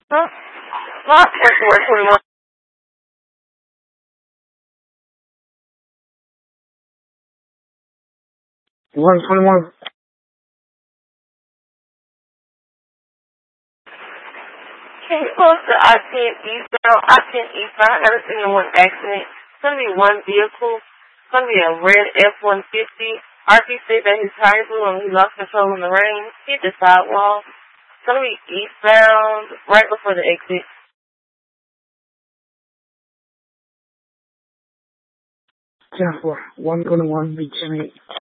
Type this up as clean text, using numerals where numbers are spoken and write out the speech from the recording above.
Huh? Not 21. 121. Can you close the I-10 eastbound? I-10 eastbound. I never seen one accident. It's going to be one vehicle. It's going to be a red F-150. RP said that his tires blew and he lost control in the rain. Hit the sidewalk. It's going to be eastbound, right before the exit. 10-4. 121, be 10-8.